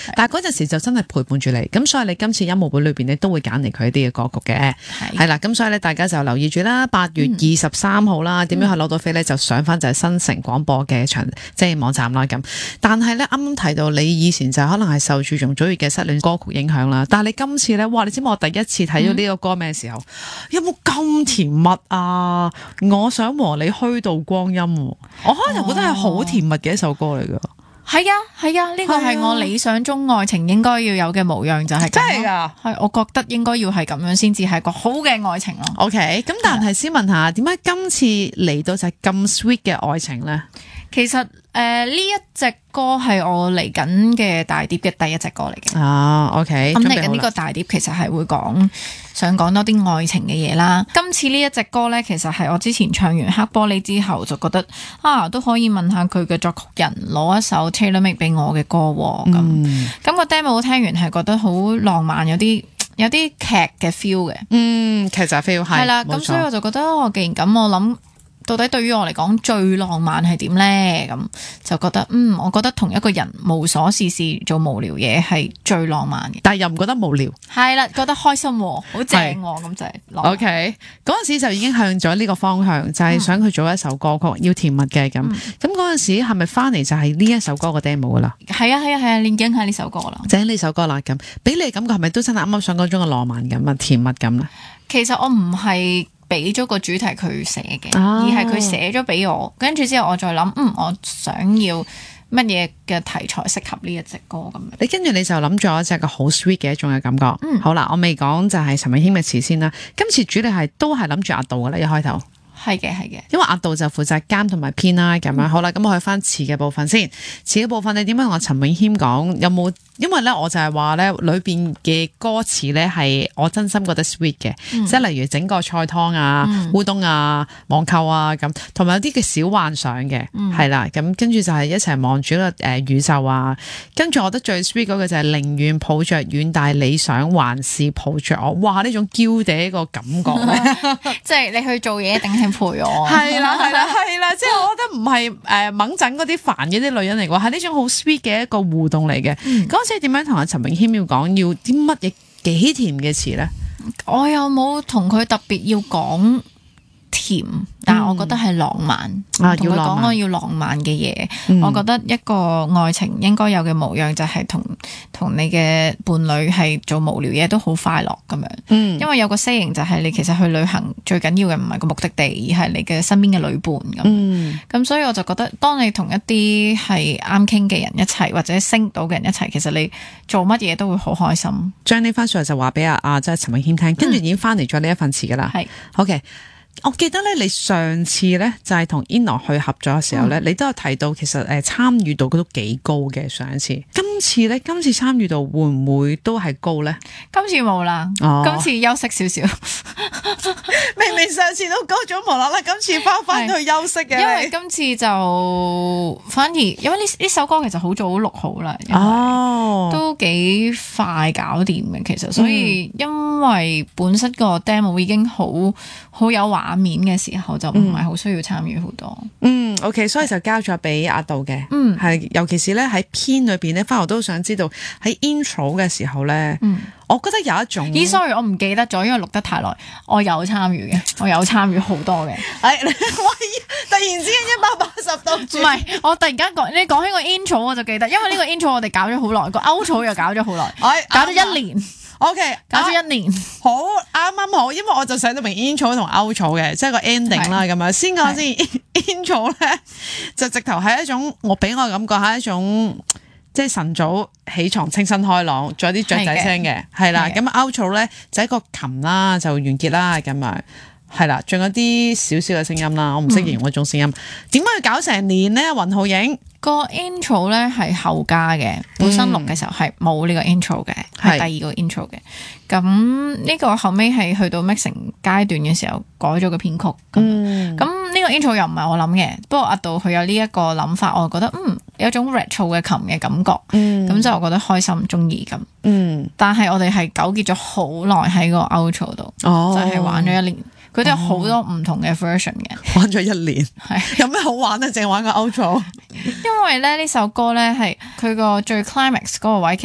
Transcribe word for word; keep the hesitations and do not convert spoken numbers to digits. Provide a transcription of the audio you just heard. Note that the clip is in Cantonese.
但係嗰陣時就真係陪伴住你，咁所以你今次音樂會裏邊咧都會揀嚟佢啲嘅歌曲嘅，係啦，咁所以咧大家就留意住啦，八月二十三號啦，點、嗯、樣去攞到飛咧就上翻就係新城廣播嘅場即係網站啦咁。但係咧啱啱提到你以前就可能係受住容祖兒嘅失戀歌曲影響啦，但係你今次咧，哇！你知唔知我第一次睇咗呢個歌咩時候？嗯、有冇咁甜蜜啊？我想和你虛度光陰，我開頭覺得係好甜蜜嘅一首歌嚟噶。 係啊係啊，呢、這個係我理想中愛情應該要有嘅模樣，就係、是、 真係噶。 係，我覺得應該要係咁樣先至係個好嘅愛情咯。 OK， 咁但係先問下，點解今次嚟到就係咁 sweet 嘅愛情咧？ 其實誒呢、呃、一隻歌係我嚟緊嘅大碟嘅第一隻歌嚟嘅。 啊 OK， 咁嚟緊呢個大碟其實係會講想講多啲愛情嘅嘢啦。今次呢一隻歌呢，其實係我之前唱完黑玻璃之後就覺得啊，都可以問下佢嘅作曲人攞一首 tailor make 俾我嘅歌咁。咁、嗯、個 demo 我聽完係覺得好浪漫，有啲有啲劇嘅 feel 嘅。 嗯，劇集 feel 係。係啦， 咁所以我就覺得我既然咁，我諗。到底對於我嚟講最浪漫係點呢？咁就覺得嗯，我覺得同一個人無所事事做無聊嘢係最浪漫嘅， 但係又唔覺得無聊。係啦，覺得開心，好正咁就係。 OK， 嗰陣時就已經向咗呢個方向，就係、是、想佢做一首歌曲、嗯、要甜蜜嘅咁。咁嗰陣時係咪翻嚟就係呢一首歌嘅 demo 噶啦？ 係啊係啊係啊，練緊係呢首歌啦， 就係呢首歌啦。咁俾你感覺係咪都真係啱啱想講中嘅浪漫感啊、甜蜜感咧？ 其實我唔係。俾咗個主題佢寫嘅，而係佢寫咗俾我，跟住之後我再諗，嗯，我想要乜嘢嘅題材適合呢一隻歌咁樣。你跟住你就諗咗一隻個好 sweet 嘅一種嘅感覺。嗯，好啦，我未講就係陳詠謙嘅詞先啦。今次主力係都係諗住阿杜噶啦，一開頭。 係嘅，係嘅。因為阿杜就負責監同埋編啦，咁樣、嗯、好啦。咁我去翻詞嘅部分先。詞嘅部分你點樣同我陳詠謙講？有冇？因為咧，我就係話咧，裏邊嘅歌詞咧係我真心覺得 sweet 嘅，嗯、即係例如整個菜湯啊、嗯、烏冬啊、網購啊咁，同埋有啲嘅小幻想嘅，係、嗯、啦。咁跟住就係一齊望住個誒宇宙啊。跟住我覺得最 sweet 嗰個就係寧願抱着遠大理想，還是抱着我。哇！呢種嬌嗲個感覺咧， 即係你去做嘢一定係陪我。 係啦，係啦，係啦，即係我覺得唔係誒猛整嗰啲煩嘅啲女人嚟嘅，係呢種好 sweet 嘅一個互動嚟嘅。嗯即係點樣同阿陳詠謙要講要啲乜嘢幾甜嘅詞咧？ 我又冇同佢特別要講甜，但係我覺得係浪漫。同佢講我要浪漫嘅嘢、嗯，我覺得一個愛情應該有嘅模樣就係同同你嘅伴侶係做無聊嘢都好快樂咁樣。嗯，因為有個 saying 就係你其實去旅行最緊要嘅唔係個目的地，而係你嘅身邊嘅旅伴咁。嗯，咁所以我就覺得，當你同一啲係啱傾嘅人一齊，或者升到嘅人一齊，其實你做乜嘢都會好開心。將呢番說話就話俾阿阿即係陳詠謙聽，跟住已經翻嚟咗呢一份詞噶啦。係 ，OK。我記得咧，你上次咧就係同 Eno 去合作嘅時候咧、嗯，你都有提到其實誒參與度都幾高嘅上一次。今次咧，今次參與度會唔會都係高咧？今次冇啦、哦，今次休息少少。明明上次都高咗無啦啦，今次翻翻去休息嘅。因為今次就反而因為呢呢首歌其實好早錄好啦，哦，都幾快搞掂嘅其實，所以因為本身個 demo 已經好好有畫面嘅時候，就唔係好需要參與好多。嗯 ，OK， 所以就交咗俾阿杜嘅。嗯，係尤其是咧喺編裏邊咧，翻我都想知道喺 intro 嘅時候咧，嗯，我覺得有一種，咦 ，sorry， 我唔記得咗，因為錄得太耐，我有參與嘅，我有參與好多嘅。係，喂，突然之間一百八十度轉，唔係，我突然間講，你講起個 intro 我就記得，因為呢個 intro 我哋搞咗好耐，個 outro 又搞咗好耐，搞咗一年。OK， 搞咗一年，啊、好啱啱好，因為我就寫到明 intro 同 outro 嘅，即係個 ending 啦咁樣。先講先 intro 咧，就直頭係一種我俾我感覺係一種即係晨早起床清新開朗，仲有啲雀仔聲嘅，係啦。咁 outro 咧就一個琴啦，就完結啦咁樣，係啦，仲有啲少少嘅聲音啦，我唔識形容嗰種聲音。點解要搞成年咧？雲浩影。個 intro 咧係後加嘅，本身錄嘅時候係冇呢個 intro 嘅，係、嗯、第二個 intro 嘅。咁呢個後尾係去到 mixing 階段嘅時候改咗個編曲。咁、嗯、呢個 intro 又唔係我諗嘅，不過阿杜佢有呢一個諗法，我覺得嗯有種 retro 嘅琴嘅感覺，咁、嗯、就我覺得開心中意咁。嗯，但係我哋係糾結咗好耐喺個 outro 度，哦、就係、是、玩咗一年。佢都有好多唔同嘅 version 嘅、哦，玩咗一年，係有咩好玩啊？淨係玩個 outro，因為咧呢首歌咧係佢個最 climax 嗰個位，其